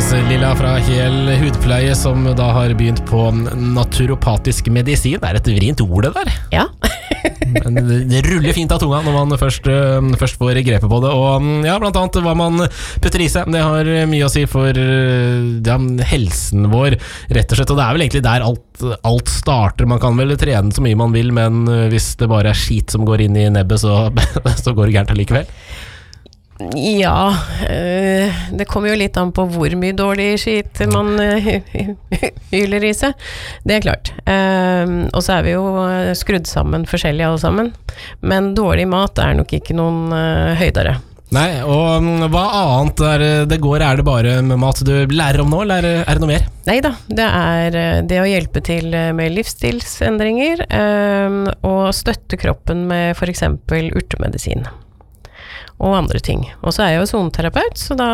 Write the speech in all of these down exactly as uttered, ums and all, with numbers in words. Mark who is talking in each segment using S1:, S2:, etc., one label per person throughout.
S1: Lilla fra Hel Hudpleie, som da har begynt på naturopatisk medisin. Det er et vrient ord det der.
S2: Ja.
S1: Men det ruller fint av tunga når man først, først får grepet på det. Og ja, blant annet hva man putter i seg. Det har mye å si for ja, helsen vår, rett og slett. Og det er vel egentlig der alt, alt starter. Man kan vel trene så mye man vil, men hvis det bare er skit som går inn i nebbet, så, så går det gærent allikevel.
S2: Ja, øh, det kommer jo litt an på hvor mye dårlig skit man øh, hyler i seg. Det er klart. Uh, og så er vi jo skrudd sammen forskjellig alle sammen. Men dårlig mat er nok ikke noen uh, høydere.
S1: Nei, og hva annet er det går? Er det bare med mat du lærer om nå, eller er det noe mer?
S2: Neida, det er det å hjelpe til med livsstilsendringer um, og støtte kroppen med for eksempel urtemedisin og andre ting. Og så er jeg jo zoneterapeut, så da,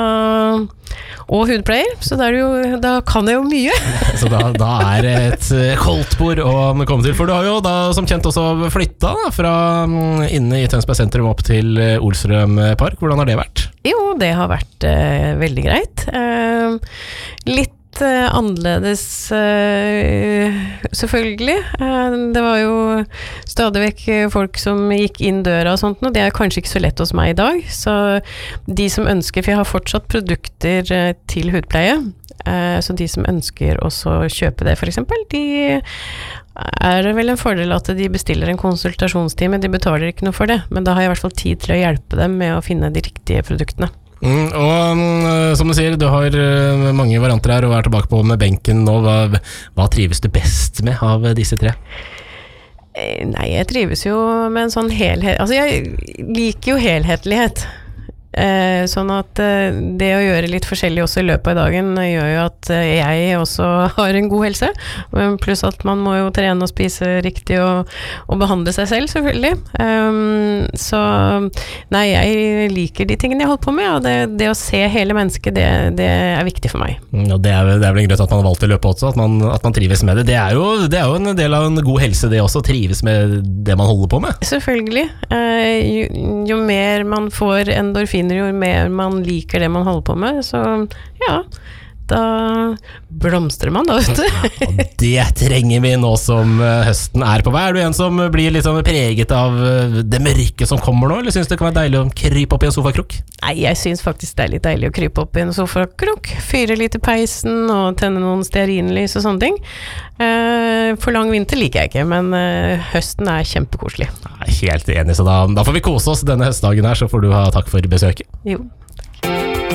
S2: og hudpleier, så da, er det jo, da kan jeg jo mye.
S1: Så da, da er det et koldtbord å komme til, for du har jo da som kjent også flyttet da, fra inne i Tønsberg sentrum opp til Olstrøm Park. Hvordan har det vært?
S2: Jo, det har vært eh, veldig greit. Eh, litt Uh, annerledes uh, selvfølgelig uh, det var jo stadig vekk folk som gikk inn døra og sånt, og det er kanskje ikke så lett hos meg i dag, så de som ønsker, for jeg har fortsatt produkter uh, til hudpleie, uh, så de som ønsker også å kjøpe det for eksempel, de er det vel en fordel at de bestiller en konsultasjonstime, de betaler ikke noe for det, men da har jeg i hvert fall tid til å hjelpe dem med å finne de riktige produktene.
S1: Mm, og som du sier, du har mange varianter her og er tilbake på med benken nå. Hva, hva trives du best med av disse tre?
S2: Nei, jeg trives jo med en sånn helhet. Altså, jeg liker jo helhetlighet. Eh, sånn at eh, det å gjøre litt forskjellig også i løpet av dagen gjør jo at eh, jeg også har en god helse, pluss at man må jo trene og spise riktig og, og behandle seg selv selvfølgelig. Um, så nei, jeg liker de tingene jeg holder på med, og det, det å se hele mennesket, det, det er viktig for meg.
S1: Ja, det, er, det er vel en grunn til at man har valgt å løpe også, at man, at man trives med det. Det er, jo, det er jo en del av en god helse det også, trives med det man holder på med.
S2: Selvfølgelig. Eh, jo, jo mer man får endorfin, jo mer man liker det man holder på med, så ja, da blomstrer man da, vet du.
S1: Ja, og det trenger vi nå som høsten er på vei. Er du en som blir litt sånn preget av det mørke som kommer nå, eller synes det kan være deilig å krype opp i en sofakrok?
S2: Nei, jeg synes faktisk det er litt deilig å krype opp i en sofakrok, fyre litt i peisen og tenne noen stearinlys og sånne ting. For lang vinter liker jeg ikke, men høsten er kjempekoselig.
S1: Helt enig, så da, da får vi kose oss denne høstdagen her, så får du ha takk for besøket.
S2: Jo.